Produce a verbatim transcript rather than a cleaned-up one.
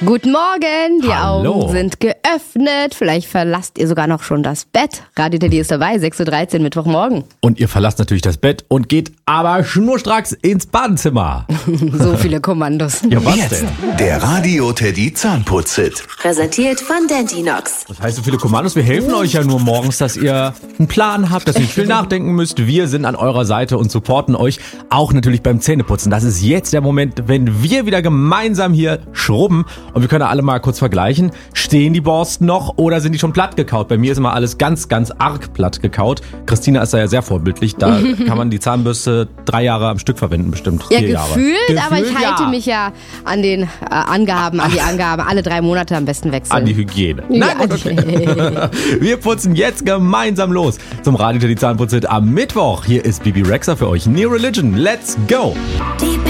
Guten Morgen, die Hallo. Augen sind geöffnet. Vielleicht verlasst ihr sogar noch schon das Bett. Radio Teddy ist dabei, sechs Uhr dreizehn, Mittwochmorgen. Und ihr verlasst natürlich das Bett und geht aber schnurstracks ins Badezimmer. So viele Kommandos. Ja, was Jetzt denn? der Radio Teddy Zahnputz-Hit. Präsentiert von Dentinox. Das heißt so viele Kommandos, wir helfen euch ja nur morgens, dass ihr einen Plan habt, dass ihr nicht viel nachdenken müsst. Wir sind an eurer Seite und supporten euch auch natürlich beim Zähneputzen. Das ist jetzt der Moment, wenn wir wieder gemeinsam hier schrubben. Und wir können alle mal kurz vergleichen. Stehen die Borsten noch oder sind die schon platt gekaut? Bei mir ist immer alles ganz, ganz arg platt gekaut. Christina ist da ja sehr vorbildlich. Da kann man die Zahnbürste drei Jahre am Stück verwenden, bestimmt. Ja, Vier gefühlt, Jahre. aber ich Gefühlt, halte ja. mich ja an den äh, Angaben, an die Angaben. Alle drei Monate am besten wechseln. An die Hygiene. Ja, Nein, gut, okay. Wir putzen jetzt gemeinsam los zum Radio Teddy Zahnputz-Hit am Mittwoch. Hier ist Bibi Rexha für euch. New Religion, let's go! Deep